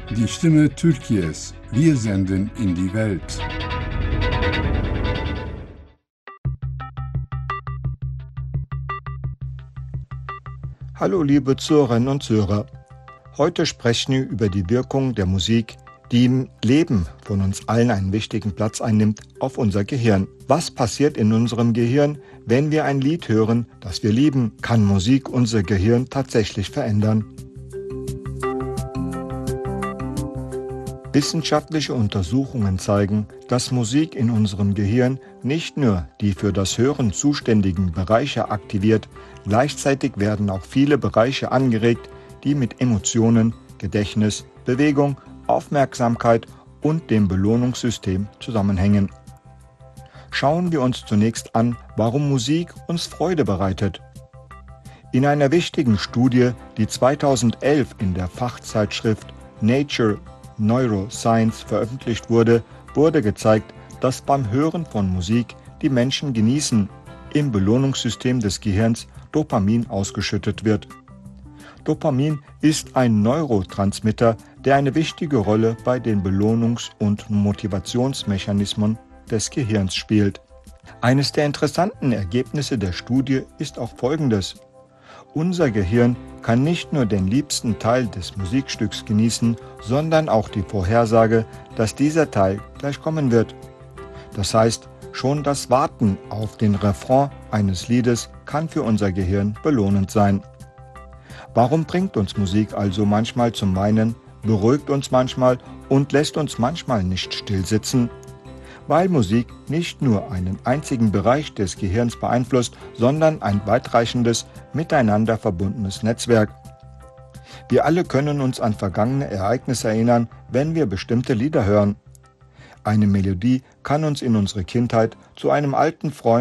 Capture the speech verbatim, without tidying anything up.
Die Stimme Türkiye's. Wir senden in die Welt. Hallo liebe Zuhörerinnen und Zuhörer. Heute sprechen wir über die Wirkung der Musik, die im Leben von uns allen einen wichtigen Platz einnimmt, auf unser Gehirn. Was passiert in unserem Gehirn, wenn wir ein Lied hören, das wir lieben? Kann Musik unser Gehirn tatsächlich verändern? Wissenschaftliche Untersuchungen zeigen, dass Musik in unserem Gehirn nicht nur die für das Hören zuständigen Bereiche aktiviert, gleichzeitig werden auch viele Bereiche angeregt, die mit Emotionen, Gedächtnis, Bewegung, Aufmerksamkeit und dem Belohnungssystem zusammenhängen. Schauen wir uns zunächst an, warum Musik uns Freude bereitet. In einer wichtigen Studie, die zweitausendelf in der Fachzeitschrift Nature Neuroscience veröffentlicht wurde, wurde gezeigt, dass beim Hören von Musik die Menschen genießen, im Belohnungssystem des Gehirns Dopamin ausgeschüttet wird. Dopamin ist ein Neurotransmitter, der eine wichtige Rolle bei den Belohnungs- und Motivationsmechanismen des Gehirns spielt. Eines der interessanten Ergebnisse der Studie ist auch folgendes: Unser Gehirn kann nicht nur den liebsten Teil des Musikstücks genießen, sondern auch die Vorhersage, dass dieser Teil gleich kommen wird. Das heißt, schon das Warten auf den Refrain eines Liedes kann für unser Gehirn belohnend sein. Warum bringt uns Musik also manchmal zum Weinen, beruhigt uns manchmal und lässt uns manchmal nicht stillsitzen? Weil Musik nicht nur einen einzigen Bereich des Gehirns beeinflusst, sondern ein weitreichendes, miteinander verbundenes Netzwerk. Wir alle können uns an vergangene Ereignisse erinnern, wenn wir bestimmte Lieder hören. Eine Melodie kann uns in unsere Kindheit, zu einem alten Freund